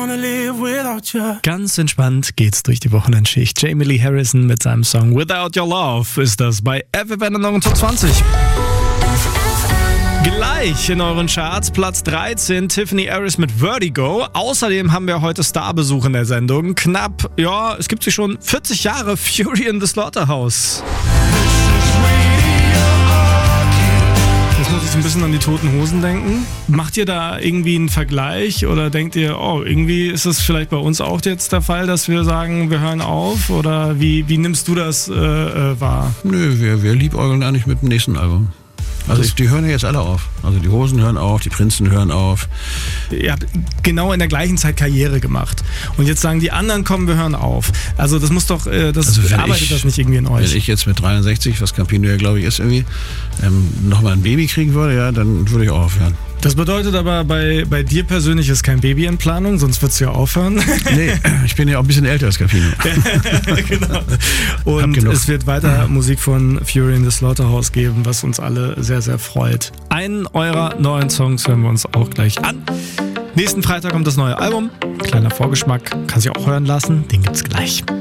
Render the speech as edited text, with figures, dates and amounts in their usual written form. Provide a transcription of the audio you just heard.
Ganz entspannt geht's durch die Wochenendschicht. Jamie Lee Harrison mit seinem Song Without Your Love ist das bei FFN in euren Top 20. Gleich in euren Charts Platz 13 Tiffany Harris mit Vertigo. Außerdem haben wir heute Starbesuch in der Sendung. Es gibt sie schon 40 Jahre, Fury in the Slaughterhouse. Jetzt muss ich so ein bisschen an die Toten Hosen denken. Macht ihr da irgendwie einen Vergleich oder denkt ihr, irgendwie ist es vielleicht bei uns auch jetzt der Fall, dass wir sagen, wir hören auf? Oder wie nimmst du das wahr? Nö, wir liebäugeln eigentlich mit dem nächsten Album. Also die hören ja jetzt alle auf. Also die Hosen hören auf, die Prinzen hören auf. Ihr habt genau in der gleichen Zeit Karriere gemacht. Und jetzt sagen die anderen, komm, wir hören auf. Also das muss doch, das nicht irgendwie in euch. Wenn ich jetzt mit 63, was Campino ja glaube ich ist irgendwie, nochmal ein Baby kriegen würde, ja, dann würde ich auch aufhören. Das bedeutet aber, bei dir persönlich ist kein Baby in Planung, sonst würdest du ja aufhören. Nee, ich bin ja auch ein bisschen älter als Campino. Genau. Und es wird weiter Musik von Fury in the Slaughterhouse geben, was uns alle sehr, sehr freut. Einen eurer neuen Songs hören wir uns auch gleich an. Nächsten Freitag kommt das neue Album. Kleiner Vorgeschmack, kann sich auch hören lassen. Den gibt's gleich.